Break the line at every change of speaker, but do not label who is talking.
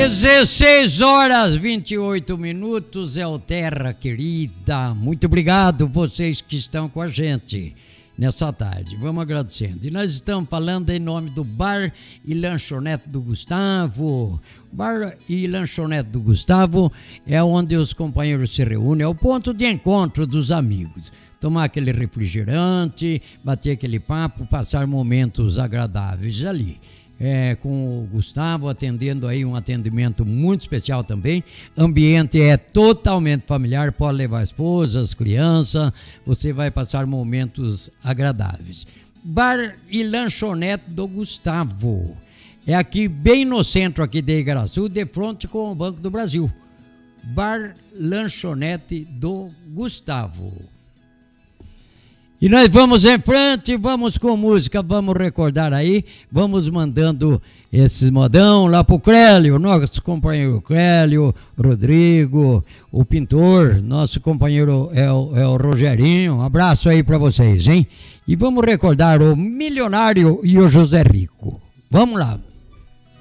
16 horas 28 minutos, é o Terra Querida. Muito obrigado vocês que estão com a gente nessa tarde. Vamos agradecendo. E nós estamos falando em nome do Bar e Lanchonete do Gustavo. Bar e Lanchonete do Gustavo é onde os companheiros se reúnem, é o ponto de encontro dos amigos. Tomar aquele refrigerante, bater aquele papo, passar momentos agradáveis ali. Com o Gustavo atendendo aí um atendimento muito especial também. Ambiente é totalmente familiar, pode levar a esposa, as crianças, você vai passar momentos agradáveis. Bar e Lanchonete do Gustavo. É aqui bem no centro aqui de Igaraçu, de frente com o Banco do Brasil. Bar Lanchonete do Gustavo. E nós vamos em frente, vamos com música, vamos recordar aí, vamos mandando esses modão lá pro Crélio, nosso companheiro Crélio, Rodrigo, o pintor, nosso companheiro é o Rogerinho, um abraço aí para vocês, hein? E vamos recordar o Milionário e o José Rico. Vamos lá.